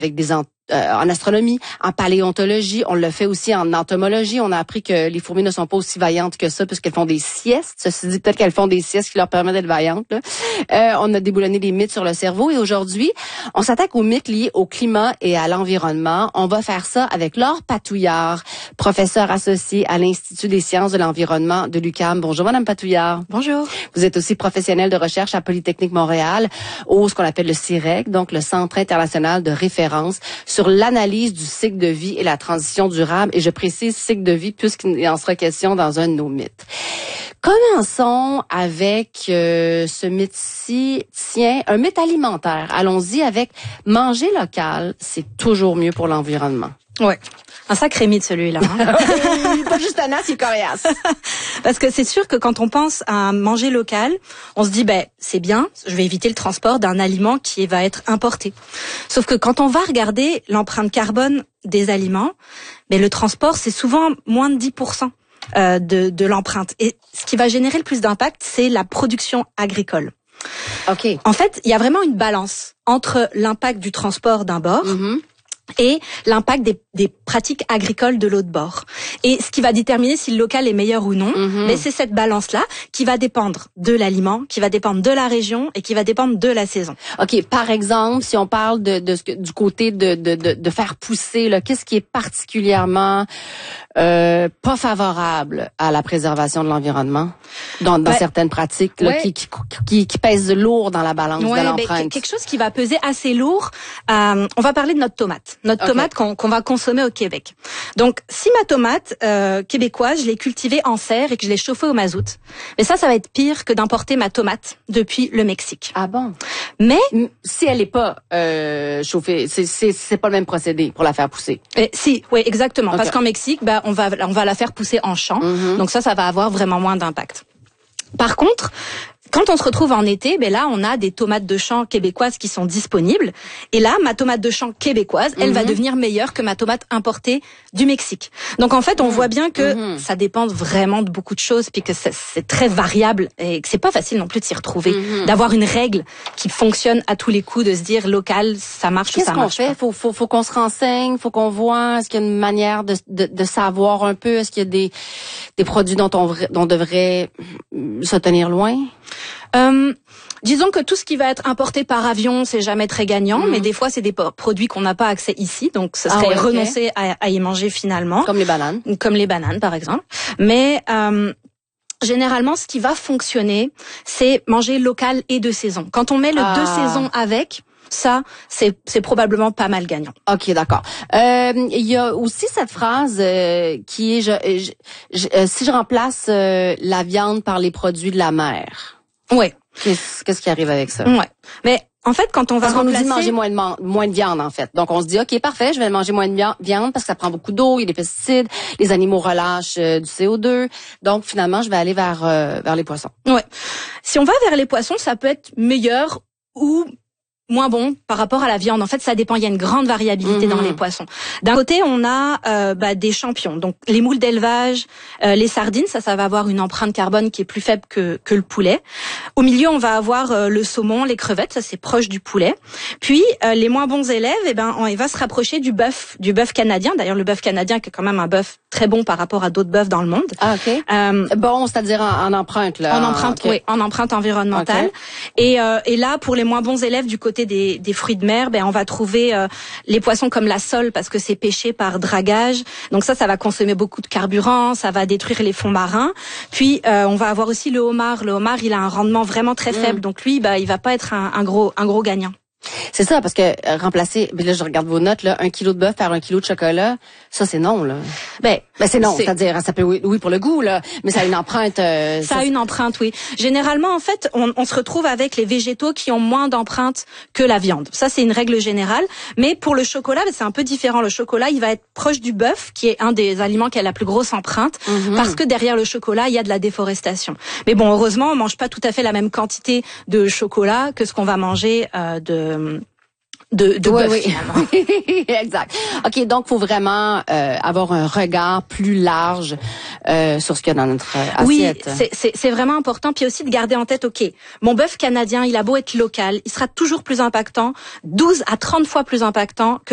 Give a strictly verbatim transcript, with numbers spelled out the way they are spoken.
avec des en, euh, en astronomie, en paléontologie, on le fait aussi en entomologie. On a appris que les fourmis ne sont pas aussi vaillantes que ça puisqu'elles font des siestes. Ceci dit, peut-être qu'elles font des siestes qui leur permettent d'être vaillantes. Là. Euh, on a déboulonné des mythes sur le cerveau et aujourd'hui, on s'attaque aux mythes liés au climat et à l'environnement. On va faire ça avec Laure Patouillard, professeure associée à l'Institut des sciences de l'environnement de l'U Q A M. Bonjour, Madame Patouillard. Bonjour. Vous êtes aussi professionnelle de recherche à Polytechnique Montréal, au ce qu'on appelle le C I R E C, donc le Centre international de référence sur l'analyse du cycle de vie et la transition durable. Et je précise cycle de vie puisqu'il en sera question dans un de nos mythes. Commençons avec euh, ce mythe-ci, tiens, un mythe alimentaire. Allons-y avec manger local, c'est toujours mieux pour l'environnement. Ouais. Un sacré mythe celui-là. Hein. Pas juste un as, c'est coriace. Parce que c'est sûr que quand on pense à manger local, on se dit ben c'est bien, je vais éviter le transport d'un aliment qui va être importé. Sauf que quand on va regarder l'empreinte carbone des aliments, ben le transport c'est souvent moins de dix pour cent euh, de, de l'empreinte. Et ce qui va générer le plus d'impact, c'est la production agricole. Ok. En fait, il y a vraiment une balance entre l'impact du transport d'un bord. Mm-hmm. Et l'impact des, des pratiques agricoles de l'autre bord. Et ce qui va déterminer si le local est meilleur ou non, mm-hmm. mais c'est cette balance-là qui va dépendre de l'aliment, qui va dépendre de la région et qui va dépendre de la saison. OK, par exemple, si on parle de, de, de du côté de, de, de, de faire pousser, là, qu'est-ce qui est particulièrement euh, pas favorable à la préservation de l'environnement dans, dans ben, certaines pratiques là, ouais. qui, qui, qui, qui pèsent lourd dans la balance ouais, de l'empreinte? Ben, quelque chose qui va peser assez lourd, euh, on va parler de notre tomate. Notre okay. tomate qu'on, qu'on va consommer au Québec. Donc, si ma tomate euh, québécoise, je l'ai cultivée en serre et que je l'ai chauffée au mazout, mais ça, ça va être pire que d'importer ma tomate depuis le Mexique. Ah bon? Mais si elle n'est pas euh, chauffée, c'est, c'est c'est pas le même procédé pour la faire pousser. Et si, oui, exactement. Okay. Parce qu'en Mexique, ben on va on va la faire pousser en champ. Mm-hmm. Donc ça, ça va avoir vraiment moins d'impact. Par contre, quand on se retrouve en été, ben là, on a des tomates de champ québécoises qui sont disponibles. Et là, ma tomate de champ québécoise, elle mm-hmm. va devenir meilleure que ma tomate importée du Mexique. Donc, en fait, on mm-hmm. voit bien que mm-hmm. ça dépend vraiment de beaucoup de choses, puis que c'est, c'est très variable et que c'est pas facile non plus de s'y retrouver, mm-hmm. d'avoir une règle qui fonctionne à tous les coups, de se dire local, ça marche Qu'est-ce ou ça marche pas. Qu'est-ce qu'on fait? Faut, faut, faut qu'on se renseigne, faut qu'on voit. Est-ce qu'il y a une manière de, de, de savoir un peu? Est-ce qu'il y a des, des produits dont on, dont on devrait se tenir loin? Euh, disons que tout ce qui va être importé par avion, c'est jamais très gagnant, mmh. mais des fois, c'est des produits qu'on n'a pas accès ici, donc ce serait ah ouais, renoncer okay. à, à y manger finalement. Comme les bananes. Comme les bananes, par exemple. Mais euh, généralement, ce qui va fonctionner, c'est manger local et de saison. Quand on met le ah. deux saisons avec... Ça, c'est, c'est probablement pas mal gagnant. OK, d'accord. Euh, il y a aussi cette phrase euh, qui est je, je, je, euh, si je remplace euh, la viande par les produits de la mer. Ouais. Qu'est-ce, qu'est-ce qui arrive avec ça? Ouais. Mais en fait, quand on va parce qu'on remplacer... nous dit de manger moins de, man- moins de viande, en fait. Donc, on se dit, OK, parfait, je vais manger moins de viande parce que ça prend beaucoup d'eau, il y a des pesticides, les animaux relâchent euh, du C O deux. Donc, finalement, je vais aller vers, euh, vers les poissons. Ouais. Si on va vers les poissons, ça peut être meilleur ou... moins bon par rapport à la viande. En fait, ça dépend. Il y a une grande variabilité mmh. dans les poissons. D'un côté, on a euh, bah, des champions. Donc, les moules d'élevage, euh, les sardines, ça, ça va avoir une empreinte carbone qui est plus faible que que le poulet. Au milieu, on va avoir euh, le saumon, les crevettes, ça c'est proche du poulet. Puis, euh, les moins bons élèves, eh ben, on, il va se rapprocher du bœuf, du bœuf canadien. D'ailleurs, le bœuf canadien qui est quand même un bœuf très bon par rapport à d'autres bœufs dans le monde. Ah, ok. Euh, bon, c'est-à-dire en, en empreinte là. En empreinte, okay. oui, en empreinte environnementale. Okay. Et euh, et là, pour les moins bons élèves du côté Des, des fruits de mer, ben on va trouver euh, les poissons comme la sole parce que c'est pêché par dragage. Donc ça, ça va consommer beaucoup de carburant, ça va détruire les fonds marins. Puis euh, on va avoir aussi le homard. Le homard, il a un rendement vraiment très faible, mmh. donc lui, bah il va pas être un, un gros un gros gagnant. C'est ça, parce que euh, remplacer, mais là je regarde vos notes là, un kilo de bœuf par un kilo de chocolat, ça c'est non là. Ben, ben c'est non, c'est... c'est-à-dire ça peut oui, oui pour le goût là, mais ça a une empreinte. Euh, ça, ça a c'est... une empreinte, oui. Généralement en fait, on, on se retrouve avec les végétaux qui ont moins d'empreinte que la viande. Ça c'est une règle générale. Mais pour le chocolat, ben, c'est un peu différent. Le chocolat, il va être proche du bœuf, qui est un des aliments qui a la plus grosse empreinte, mm-hmm. parce que derrière le chocolat, il y a de la déforestation. Mais bon, heureusement, on mange pas tout à fait la même quantité de chocolat que ce qu'on va manger euh, de de, de oui, bœuf, oui. finalement. Exact. OK, donc faut vraiment euh, avoir un regard plus large euh, sur ce qu'il y a dans notre assiette. Oui, c'est, c'est, c'est vraiment important. Puis aussi de garder en tête, OK, mon bœuf canadien, il a beau être local, il sera toujours plus impactant, douze à trente fois plus impactant que